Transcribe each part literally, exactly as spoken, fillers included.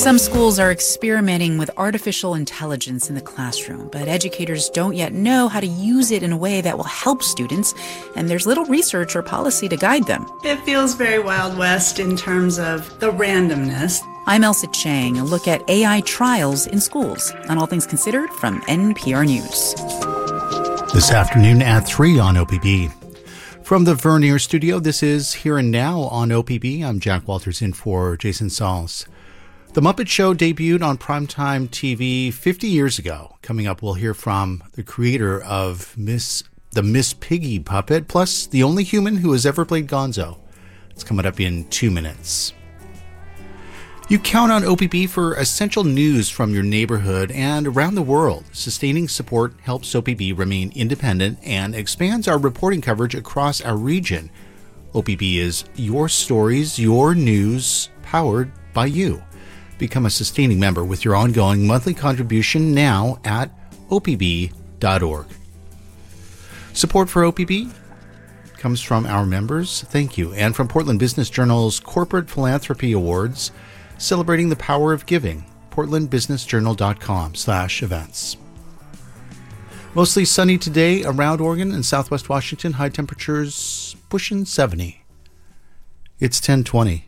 Some schools are experimenting with artificial intelligence in the classroom, but educators don't yet know how to use it in a way that will help students, and there's little research or policy to guide them. It feels very Wild West in terms of the randomness. I'm Elsa Chang, a look at A I trials in schools on All Things Considered from N P R News. This afternoon at three on O P B. From the Vernier studio, this is Here and Now on O P B. I'm Jack Walters in for Jason Sauls. The Muppet Show debuted on primetime T V fifty years ago. Coming up, we'll hear from the creator of Miss the Miss Piggy puppet, plus the only human who has ever played Gonzo. It's coming up in two minutes. You count on O P B for essential news from your neighborhood and around the world. Sustaining support helps O P B remain independent and expands our reporting coverage across our region. O P B is your stories, your news, powered by you. Become a sustaining member with your ongoing monthly contribution now at O P B dot org. Support for O P B comes from our members. Thank you. And from Portland Business Journal's Corporate Philanthropy Awards, celebrating the power of giving. portland business journal dot com slash events. Mostly sunny today around Oregon and southwest Washington. High temperatures pushing seventy. It's ten twenty.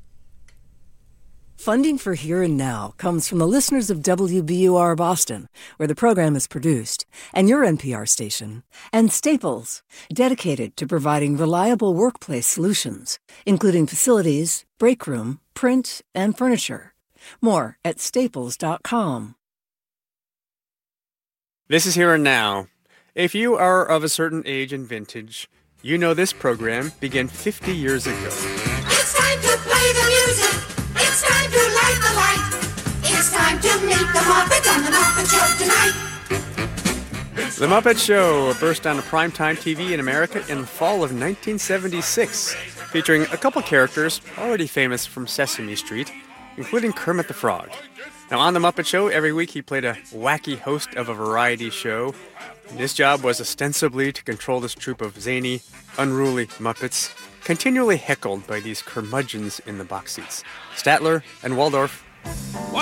Funding for Here and Now comes from the listeners of W B U R Boston, where the program is produced, and your N P R station, and Staples, dedicated to providing reliable workplace solutions, including facilities, break room, print, and furniture. More at staples dot com. This is Here and Now. If you are of a certain age and vintage, you know this program began fifty years ago. It's time to play the music. It's time to light the light. It's time to meet the Muppets on the Muppet Show tonight. The Muppet Show burst onto primetime T V in America in the fall of nineteen seventy-six, featuring a couple characters already famous from Sesame Street, including Kermit the Frog. Now, on The Muppet Show, every week he played a wacky host of a variety show. And his job was ostensibly to control this troupe of zany, unruly Muppets, continually heckled by these curmudgeons in the box seats, Statler and Waldorf.